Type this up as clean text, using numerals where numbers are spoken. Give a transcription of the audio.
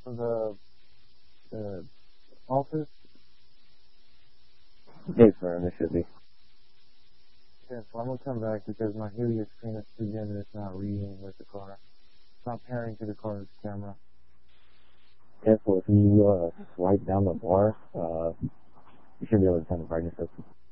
the office? Yes, sir, it should be. Yeah, so I'm gonna come back because my Helios screen is too dim and it's not reading with the car. It's not pairing to the car's camera. Yeah, so if you swipe down the bar, you should be able to turn the brightness up.